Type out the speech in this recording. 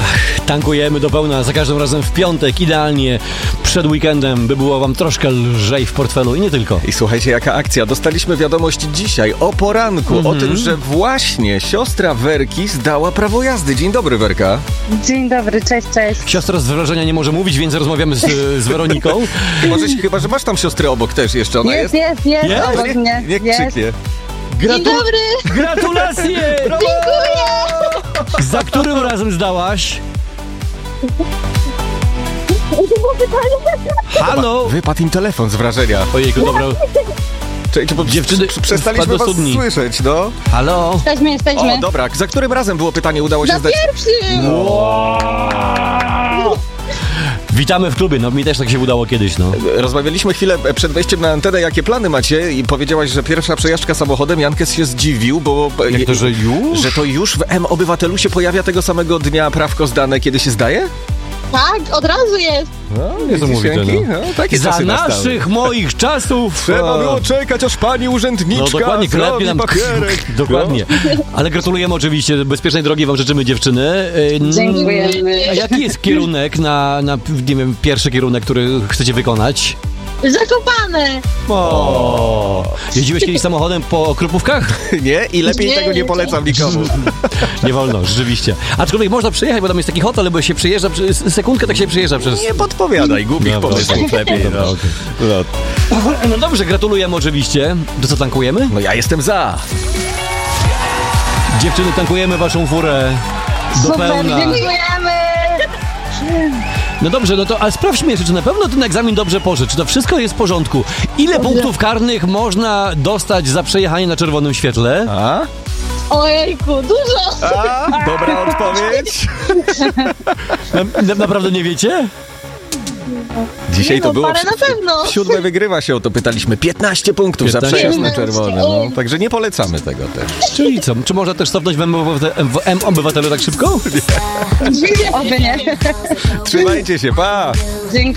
Tankujemy do pełna za każdym razem w piątek, idealnie przed weekendem, by było wam troszkę lżej w portfelu i nie tylko. I słuchajcie, jaka akcja. Dostaliśmy wiadomość dzisiaj o poranku o tym, że właśnie siostra Werki zdała prawo jazdy. Dzień dobry, Werka. Dzień dobry, cześć. Siostra z wrażenia nie może mówić, więc rozmawiamy z Weroniką. Chyba, że masz tam siostrę obok też jeszcze. Ona jest? Jest, obok mnie. Niech Jest. krzyknie. Dzień dobry! Gratulacje! Dziękuję! Za którym razem zdałaś? Halo? Wypadł im telefon z wrażenia. Ojejku, dobra. Czekajcie, bo Dziewczyny, przestaliśmy wpadł do was studni. słyszeć, no. Halo? Jesteśmy. O, dobra. Za którym razem było pytanie, udało się Za zdać? pierwszym! Witamy w klubie, no mi też tak się udało kiedyś, no. Rozmawialiśmy chwilę przed wejściem na antenę, jakie plany macie i powiedziałaś, że pierwsza przejażdżka samochodem. Jankes się zdziwił, bo... Jak to, że już? Że to już w M-Obywatelu się pojawia tego samego dnia prawko zdane, kiedy się zdaje? Tak, od razu jest. No, Niesamowite, no. Takie Za czasy nastały. naszych, moich czasów... Trzeba było czekać, aż pani urzędniczka No dokładnie, klepnie zrobi nam papierek. Dokładnie. Ale gratulujemy oczywiście, bezpiecznej drogi wam życzymy, dziewczyny. Dziękujemy. A jaki jest kierunek na nie wiem, pierwszy kierunek, który chcecie wykonać? Zakopane. Jeździłeś kiedyś samochodem po Krupówkach? Nie? I lepiej Nie, tego nie nie. polecam nikomu. Nie wolno, rzeczywiście. Aczkolwiek można przyjechać, bo tam jest taki hotel, bo się przyjeżdża, sekundkę tak się przyjeżdża przez... Nie podpowiadaj, głupich Dobra, pomysłów lepiej. Dobra, No. okej. No. No dobrze, gratulujemy oczywiście. To co, tankujemy? No ja jestem za. Dziewczyny, tankujemy waszą furę do Super, pełna. dziękujemy. No dobrze, no to ale sprawdźmy jeszcze, czy na pewno ten egzamin dobrze poszedł, czy to wszystko jest w porządku. Ile punktów karnych można dostać za przejechanie na czerwonym świetle? A? Ojejku, dużo. Dobra odpowiedź. Naprawdę nie wiecie? Dzisiaj Nie, to no, było... parę na pewno. Siódme wygrywa się, o to pytaliśmy. 15 punktów za 15. przejazd na czerwone. No. O. Także nie polecamy tego też. Czyli co? Czy można też cofnąć w M-Obywatelu tak szybko? Oby nie. Trzymajcie się, pa! Dziękuję.